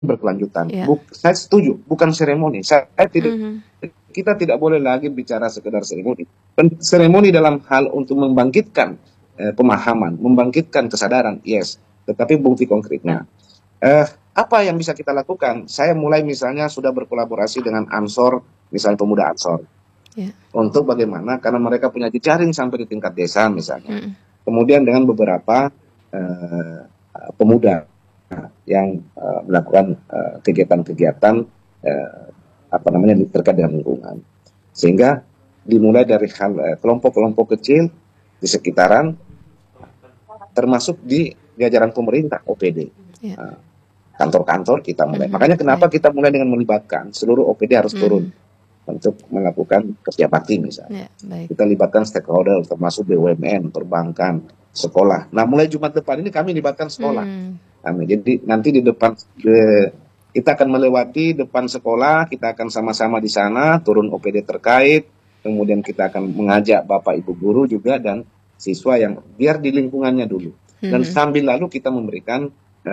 berkelanjutan. Ya. Saya setuju, bukan seremoni. Saya tidak, Mhm. kita tidak boleh lagi bicara sekedar seremoni. Seremoni dalam hal untuk membangkitkan pemahaman, membangkitkan kesadaran, yes. Tetapi bukti konkretnya. Apa yang bisa kita lakukan? Saya mulai misalnya sudah berkolaborasi dengan Ansor, misalnya pemuda Ansor. Ya. Untuk bagaimana, karena mereka punya jejaring sampai di tingkat desa misalnya. Mhm. Kemudian dengan beberapa pemuda yang melakukan kegiatan-kegiatan terkait dengan lingkungan, sehingga dimulai dari hal kelompok-kelompok kecil di sekitaran, termasuk di jajaran pemerintah OPD, Ya. kantor-kantor kita mulai. Mhm. Makanya kenapa Baik. kita mulai dengan melibatkan seluruh OPD harus turun Mhm. untuk melakukan kerja bakti misalnya. Ya, baik. Kita libatkan stakeholder termasuk BUMN, perbankan, sekolah. Nah, mulai Jumat depan ini kami libatkan sekolah. Jadi nanti di depan kita akan melewati depan sekolah, kita akan sama-sama di sana turun OPD terkait, kemudian kita akan mengajak Bapak Ibu guru juga dan siswa yang biar di lingkungannya dulu. Dan sambil lalu kita memberikan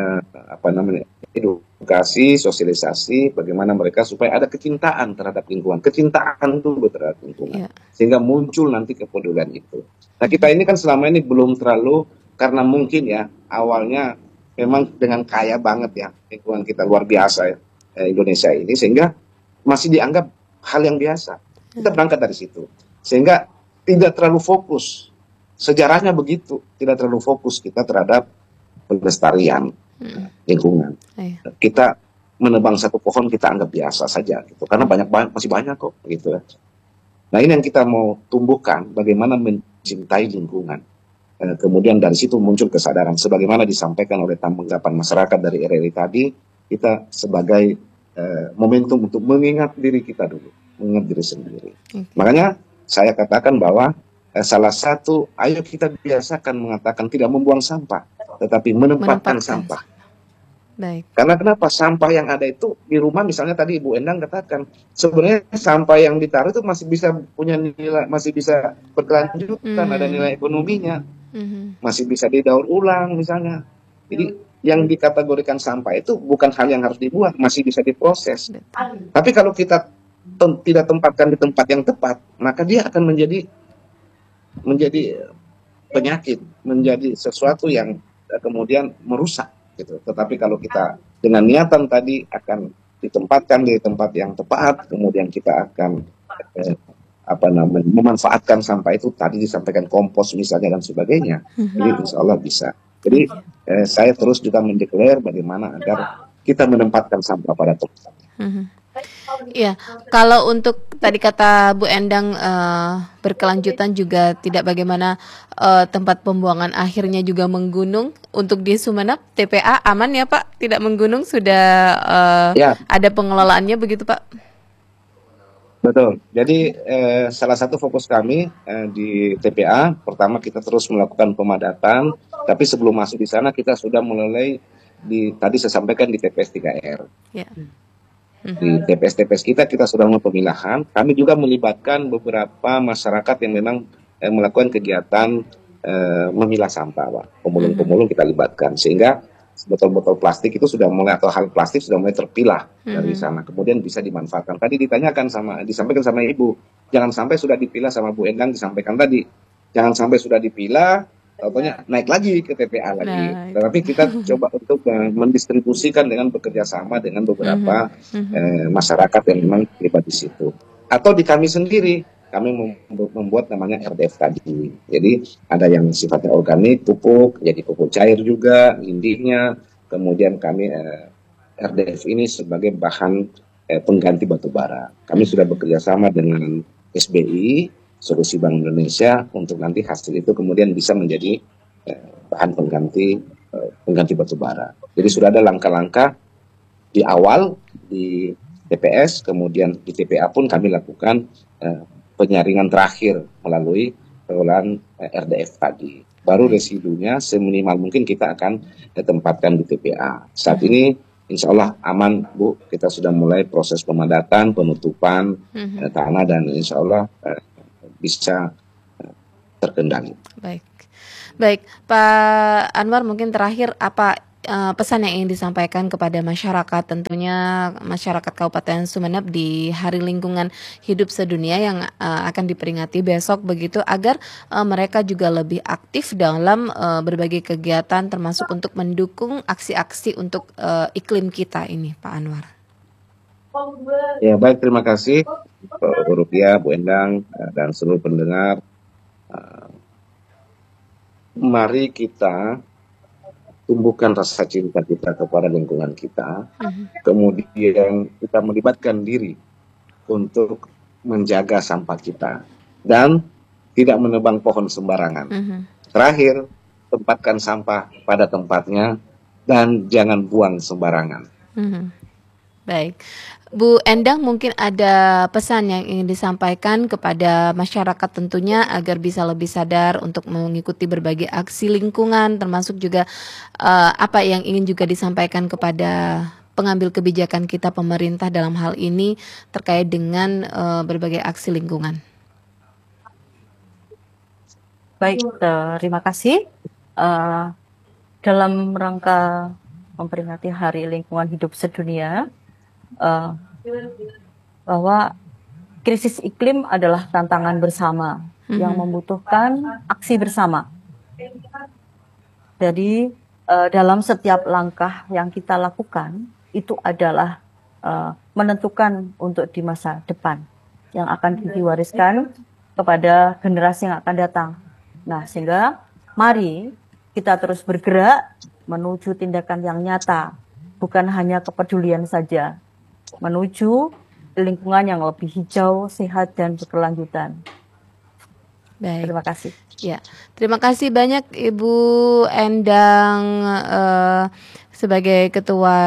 edukasi, sosialisasi bagaimana mereka supaya ada kecintaan terhadap lingkungan, kecintaan dulu terhadap lingkungan, Ya. sehingga muncul nanti kepedulian itu. Nah, kita ini kan selama ini belum terlalu, karena mungkin ya awalnya memang dengan kaya banget ya lingkungan kita luar biasa ya, Indonesia ini, sehingga masih dianggap hal yang biasa. Kita berangkat dari situ, sehingga tidak terlalu fokus. Sejarahnya begitu, tidak terlalu fokus kita terhadap pelestarian lingkungan. Kita menebang satu pohon kita anggap biasa saja gitu, karena masih banyak kok gitu ya. Nah, ini yang kita mau tumbuhkan, bagaimana mencintai lingkungan. Kemudian dari situ muncul kesadaran, sebagaimana disampaikan oleh tanggapan masyarakat dari RRI tadi, kita sebagai momentum untuk mengingat diri kita dulu, mengingat diri sendiri. Makanya saya katakan bahwa salah satu, ayo kita biasakan mengatakan tidak membuang sampah, tetapi menempatkan sampah. Baik. Karena kenapa? Sampah yang ada itu di rumah, misalnya tadi Ibu Endang katakan, sebenarnya sampah yang ditaruh itu masih bisa punya nilai, masih bisa berkelanjutan, ada nilai ekonominya, masih bisa didaur ulang misalnya. Jadi yang dikategorikan sampah itu bukan hal yang harus dibuang, masih bisa diproses. Tapi kalau kita tidak tempatkan di tempat yang tepat, maka dia akan menjadi penyakit, menjadi sesuatu yang kemudian merusak gitu. Tetapi kalau kita dengan niatan tadi akan ditempatkan di tempat yang tepat, kemudian kita akan memanfaatkan sampah itu, tadi disampaikan kompos misalnya dan sebagainya, jadi insya Allah bisa. Jadi saya terus juga mendeklar bagaimana agar kita menempatkan sampah pada tempatnya. Iya, kalau untuk tadi kata Bu Endang berkelanjutan juga tidak, bagaimana tempat pembuangan akhirnya juga menggunung. Untuk di Sumeneb TPA aman ya Pak, tidak menggunung, sudah ada pengelolaannya begitu Pak? Betul. Jadi salah satu fokus kami di TPA, pertama kita terus melakukan pemadatan, tapi sebelum masuk di sana kita sudah mulai tadi saya sampaikan di TPS 3R. Di TPS-TPS kita sudah melakukan pemilahan. Kami juga melibatkan beberapa masyarakat yang memang melakukan kegiatan memilah sampah, Pak. Pemulung-pemulung kita libatkan, sehingga botol-botol plastik itu sudah mulai, atau hal plastik sudah mulai terpilah dari sana, kemudian bisa dimanfaatkan. Tadi disampaikan sama Ibu, jangan sampai sudah dipilah, sama Bu Endang disampaikan tadi, jangan sampai sudah dipilah, contohnya naik lagi ke TPA lagi. Tetapi kita coba untuk mendistribusikan dengan bekerja sama dengan beberapa masyarakat yang memang terlibat di situ. Atau di kami sendiri, kami membuat namanya RDF tadi. Jadi ada yang sifatnya organik, pupuk, jadi pupuk cair juga, lindihnya. Kemudian kami RDF ini sebagai bahan pengganti batu bara. Kami sudah bekerja sama dengan SBI, Solusi Bank Indonesia, untuk nanti hasil itu kemudian bisa menjadi bahan pengganti batu bara. Jadi sudah ada langkah-langkah di awal di TPS, kemudian di TPA pun kami lakukan penyaringan terakhir melalui pengelolaan RDF tadi. Baru residunya seminimal mungkin kita akan tempatkan di TPA. Saat ini insya Allah aman, Bu. Kita sudah mulai proses pemadatan, penutupan tanah, dan insya Allah bisa terkendali. Baik, Pak Anwar, mungkin terakhir apa pesan yang ingin disampaikan kepada masyarakat, tentunya masyarakat Kabupaten Sumeneb di Hari Lingkungan Hidup Sedunia yang akan diperingati besok begitu, agar mereka juga lebih aktif dalam berbagai kegiatan termasuk untuk mendukung aksi-aksi untuk iklim kita ini, Pak Anwar. Ya, baik, terima kasih Bu Rupiah, Bu Endang, dan seluruh pendengar. Mari kita tumbuhkan rasa cinta kita kepada lingkungan kita, kemudian kita melibatkan diri untuk menjaga sampah kita, dan tidak menebang pohon sembarangan. Terakhir, tempatkan sampah pada tempatnya, dan jangan buang sembarangan. Baik, Bu Endang, mungkin ada pesan yang ingin disampaikan kepada masyarakat tentunya agar bisa lebih sadar untuk mengikuti berbagai aksi lingkungan, termasuk juga apa yang ingin juga disampaikan kepada pengambil kebijakan kita, pemerintah dalam hal ini terkait dengan berbagai aksi lingkungan. Baik, terima kasih. Dalam rangka memperingati Hari Lingkungan Hidup Sedunia, bahwa krisis iklim adalah tantangan bersama yang membutuhkan aksi bersama. Jadi dalam setiap langkah yang kita lakukan itu adalah menentukan untuk di masa depan yang akan diwariskan kepada generasi yang akan datang. Nah, sehingga mari kita terus bergerak menuju tindakan yang nyata, bukan hanya kepedulian saja, menuju lingkungan yang lebih hijau, sehat, dan berkelanjutan. Baik. Terima kasih. Ya, terima kasih banyak Ibu Endang sebagai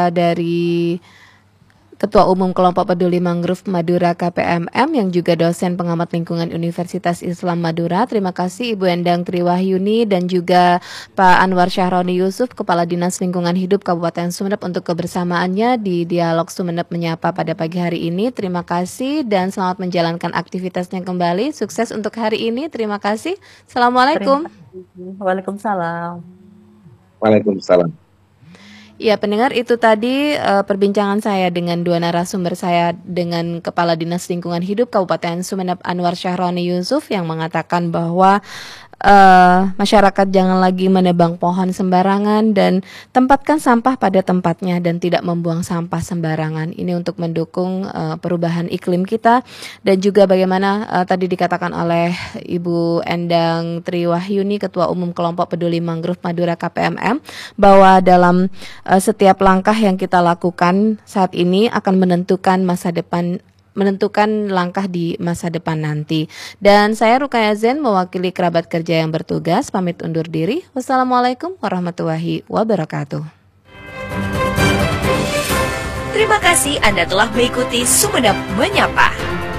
Ketua Umum Kelompok Peduli Mangrove Madura KPMM yang juga dosen pengamat lingkungan Universitas Islam Madura. Terima kasih Ibu Endang Triwahyuni dan juga Pak Anwar Syahroni Yusuf, Kepala Dinas Lingkungan Hidup Kabupaten Sumeneb, untuk kebersamaannya di Dialog Sumeneb Menyapa pada pagi hari ini. Terima kasih dan selamat menjalankan aktivitasnya kembali. Sukses untuk hari ini. Terima kasih. Assalamualaikum. Waalaikumsalam. Waalaikumsalam. Ya, pendengar, itu tadi perbincangan saya dengan dua narasumber saya, dengan Kepala Dinas Lingkungan Hidup Kabupaten Sumeneb Anwar Syahroni Yusuf yang mengatakan bahwa masyarakat jangan lagi menebang pohon sembarangan dan tempatkan sampah pada tempatnya dan tidak membuang sampah sembarangan. Ini untuk mendukung perubahan iklim kita, dan juga bagaimana tadi dikatakan oleh Ibu Endang Triwahyuni, Ketua Umum Kelompok Peduli Mangrove Madura KPMM, bahwa dalam setiap langkah yang kita lakukan saat ini akan menentukan langkah di masa depan nanti. Dan saya Rukaya Zen mewakili kerabat kerja yang bertugas pamit undur diri. Wassalamualaikum warahmatullahi wabarakatuh. Terima kasih Anda telah mengikuti Sumeneb Menyapa.